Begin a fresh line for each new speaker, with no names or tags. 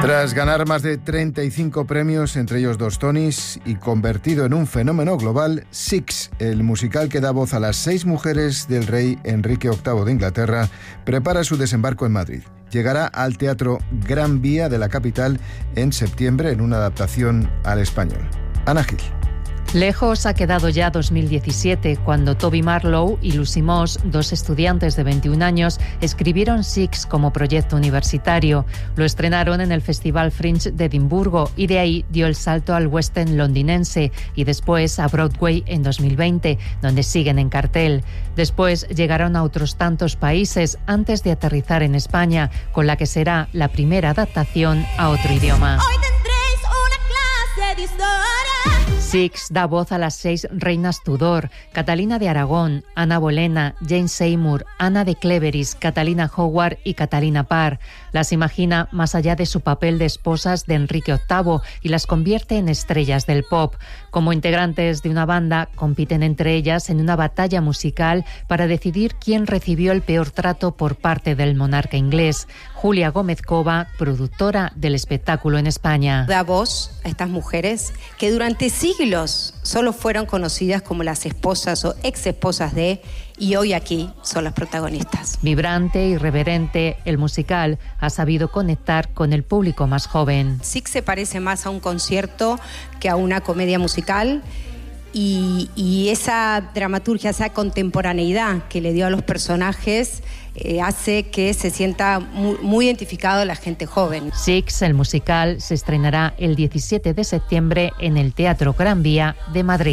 Tras ganar más de 35 premios, entre ellos 2 Tonys, y convertido en un fenómeno global, Six, el musical que da voz a las 6 mujeres del rey Enrique VIII de Inglaterra, prepara su desembarco en Madrid. Llegará al Teatro Gran Vía de la capital en septiembre en una adaptación al español. Ana Gil.
Lejos ha quedado ya 2017, cuando Toby Marlowe y Lucy Moss, 2 estudiantes de 21 años, escribieron Six como proyecto universitario. Lo estrenaron en el Festival Fringe de Edimburgo y de ahí dio el salto al West End londinense y después a Broadway en 2020, donde siguen en cartel. Después llegaron a otros tantos países antes de aterrizar en España, con la que será la primera adaptación a otro idioma.
Hoy tendréis una clase de historia.
Six da voz a las 6 reinas Tudor: Catalina de Aragón, Ana Bolena, Jane Seymour, Ana de Cleveris, Catalina Howard y Catalina Parr. Las imagina más allá de su papel de esposas de Enrique VIII y las convierte en estrellas del pop. Como integrantes de una banda, compiten entre ellas en una batalla musical para decidir quién recibió el peor trato por parte del monarca inglés. Julia Gómez Cova, productora del espectáculo en España.
Da voz a estas mujeres que durante siglos solo fueron conocidas como las esposas o ex esposas de, y hoy aquí son las protagonistas.
Vibrante, irreverente, el musical ha sabido conectar con el público más joven.
Six se parece más a un concierto que a una comedia musical. Y esa dramaturgia, esa contemporaneidad que le dio a los personajes hace que se sienta muy identificado la gente joven.
Six, el musical, se estrenará el 17 de septiembre en el Teatro Gran Vía de Madrid.